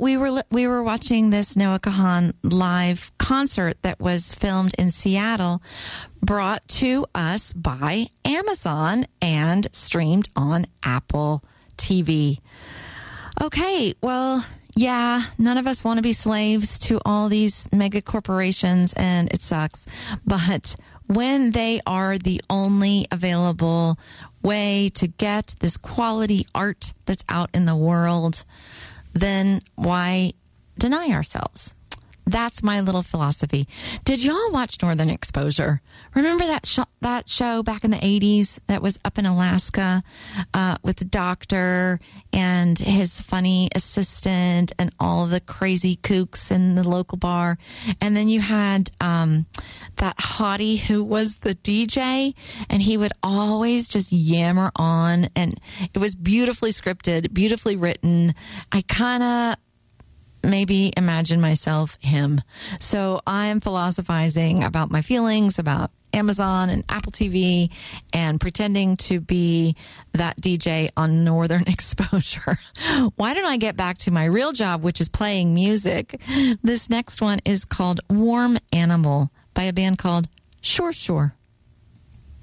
we were watching this Noah Kahan live concert that was filmed in Seattle, brought to us by Amazon and streamed on Apple TV. Okay, well, yeah, none of us want to be slaves to all these mega corporations, and it sucks. But when they are the only available way to get this quality art that's out in the world, then why deny ourselves? That's my little philosophy. Did y'all watch Northern Exposure? Remember that show back in the 80s that was up in Alaska with the doctor and his funny assistant and all the crazy kooks in the local bar? And then you had that hottie who was the DJ, and he would always just yammer on, and it was beautifully scripted, beautifully written. I kind of maybe imagine myself him. So I am philosophizing about my feelings about Amazon and Apple TV and pretending to be that DJ on Northern Exposure. Why don't I get back to my real job, which is playing music? This next one is called Warm Animal by a band called Shore Shore.